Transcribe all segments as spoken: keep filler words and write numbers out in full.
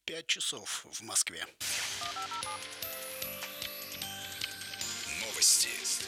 Пять часов в Москве. Новости.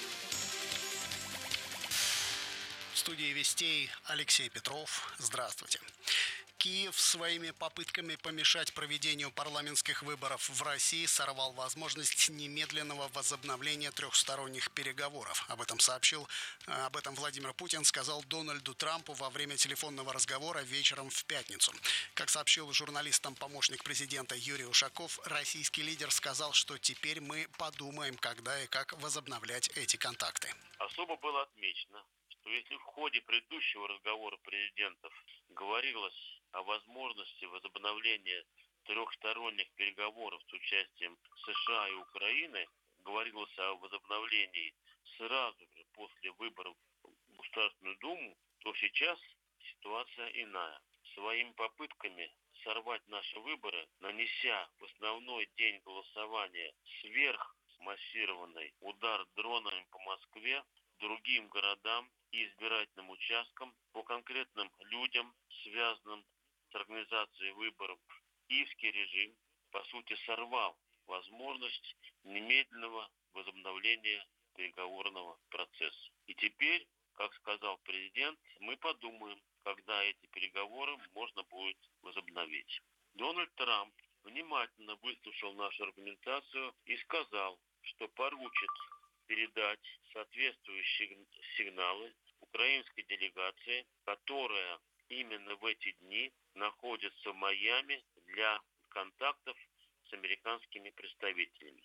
В студии «Вестей» Алексей Петров. Здравствуйте. Киев своими попытками помешать проведению парламентских выборов в России сорвал возможность немедленного возобновления трехсторонних переговоров. Об этом сообщил, об этом Владимир Путин сказал Дональду Трампу во время телефонного разговора вечером в пятницу. Как сообщил журналистам помощник президента Юрий Ушаков, российский лидер сказал, что теперь мы подумаем, когда и как возобновлять эти контакты. Особо было отмечено, что если в ходе предыдущего разговора президентов говорилось о возможности возобновления трехсторонних переговоров с участием США и Украины, говорилось о возобновлении сразу же после выборов в Государственную Думу, то сейчас ситуация иная. Своими попытками сорвать наши выборы, нанеся в основной день голосования сверхмассированный удар дронами по Москве, другим городам и избирательным участкам, по конкретным людям, связанным с организацией выборов, киевский режим, по сути, сорвал возможность немедленного возобновления переговорного процесса. И теперь, как сказал президент, мы подумаем, когда эти переговоры можно будет возобновить. Дональд Трамп внимательно выслушал нашу аргументацию и сказал, что поручит передать соответствующие сигналы украинской делегации, которая именно в эти дни находится в Майами для контактов с американскими представителями.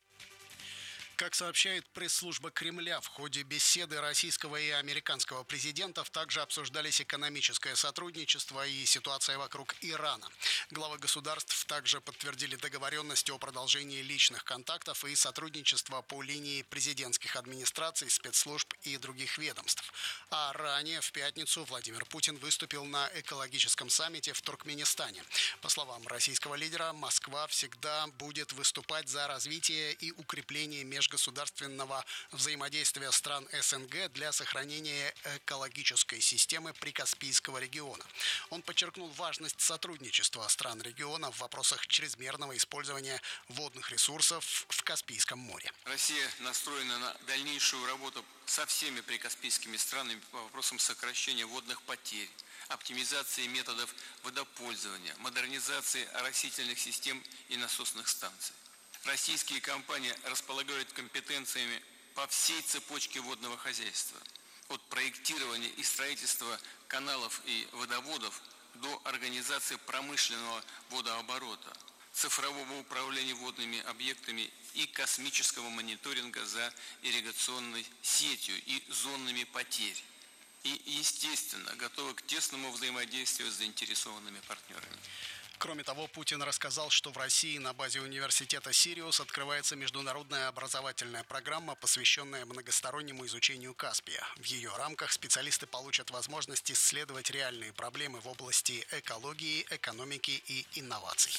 Как сообщает пресс-служба Кремля, в ходе беседы российского и американского президентов также обсуждались экономическое сотрудничество и ситуация вокруг Ирана. Главы государств также подтвердили договоренности о продолжении личных контактов и сотрудничества по линии президентских администраций, спецслужб и других ведомств. А ранее, в пятницу, Владимир Путин выступил на экологическом саммите в Туркменистане. По словам российского лидера, Москва всегда будет выступать за развитие и укрепление межгосударственного государственного взаимодействия стран СНГ для сохранения экологической системы Прикаспийского региона. Он подчеркнул важность сотрудничества стран региона в вопросах чрезмерного использования водных ресурсов в Каспийском море. Россия настроена на дальнейшую работу со всеми прикаспийскими странами по вопросам сокращения водных потерь, оптимизации методов водопользования, модернизации оросительных систем и насосных станций. Российские компании располагают компетенциями по всей цепочке водного хозяйства, от проектирования и строительства каналов и водоводов до организации промышленного водооборота, цифрового управления водными объектами и космического мониторинга за ирригационной сетью и зонами потерь. И, естественно, готовы к тесному взаимодействию с заинтересованными партнерами. Кроме того, Путин рассказал, что в России на базе университета «Сириус» открывается международная образовательная программа, посвященная многостороннему изучению Каспия. В ее рамках специалисты получат возможность исследовать реальные проблемы в области экологии, экономики и инноваций.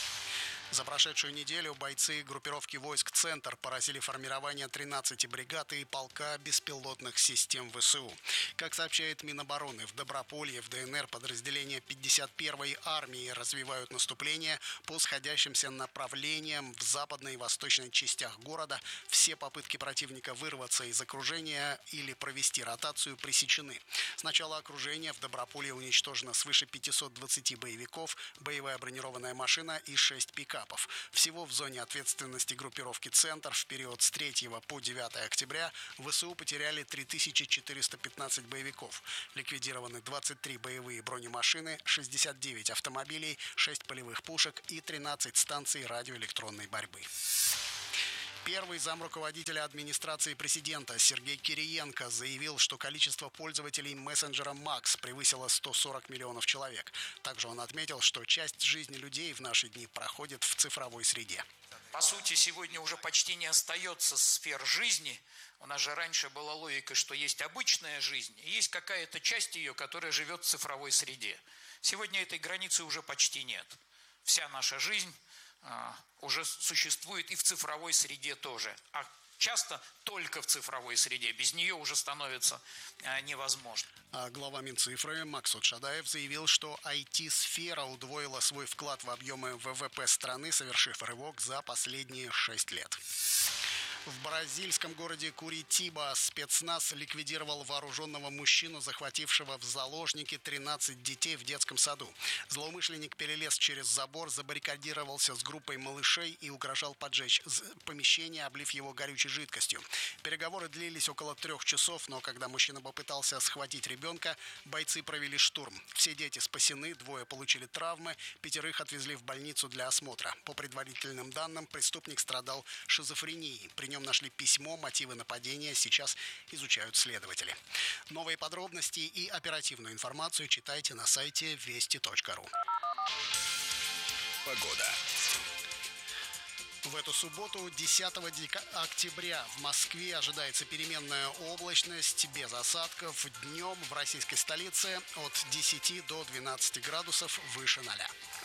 За прошедшую неделю бойцы группировки войск «Центр» поразили формирование тринадцати бригад и полка беспилотных систем ВСУ. Как сообщает Минобороны, в Доброполье, в ДНР подразделения пятьдесят первой армии развивают наступление по сходящимся направлениям в западной и восточной частях города. Все попытки противника вырваться из окружения или провести ротацию пресечены. С начала окружения в Доброполье уничтожено свыше пятисот двадцати боевиков, боевая бронированная машина и шесть пикапов. Всего в зоне ответственности группировки «Центр» в период с третьего по девятое октября ВСУ потеряли три тысячи четыреста пятнадцать боевиков. Ликвидированы двадцать три боевые бронемашины, шестьдесят девять автомобилей, шесть полевых пушек и тринадцать станций радиоэлектронной борьбы. Первый замруководителя администрации президента Сергей Кириенко заявил, что количество пользователей мессенджера Макс превысило сто сорок миллионов человек. Также он отметил, что часть жизни людей в наши дни проходит в цифровой среде. По сути, сегодня уже почти не остается сфер жизни. У нас же раньше была логика, что есть обычная жизнь, и есть какая-то часть ее, которая живет в цифровой среде. Сегодня этой границы уже почти нет. Вся наша жизнь уже существует и в цифровой среде тоже. А Часто только в цифровой среде, без нее уже становится невозможно. А глава Минцифры Максут Шадаев заявил, что ай ти-сфера удвоила свой вклад в объемы вэ вэ пэ страны, совершив рывок за последние шесть лет. В бразильском городе Куритиба спецназ ликвидировал вооруженного мужчину, захватившего в заложники тринадцать детей в детском саду. Злоумышленник перелез через забор, забаррикадировался с группой малышей и угрожал поджечь помещение, облив его горючей жидкостью. Переговоры длились около трех часов, но когда мужчина попытался схватить ребенка, бойцы провели штурм. Все дети спасены, двое получили травмы, пятерых отвезли в больницу для осмотра. По предварительным данным, преступник страдал шизофренией. При нем нашли письмо, мотивы нападения сейчас изучают следователи. Новые подробности и оперативную информацию читайте на сайте вести точка ру. Погода. В эту субботу, десятого октября, в Москве ожидается переменная облачность без осадков. Днем в российской столице от десяти до двенадцати градусов выше ноля.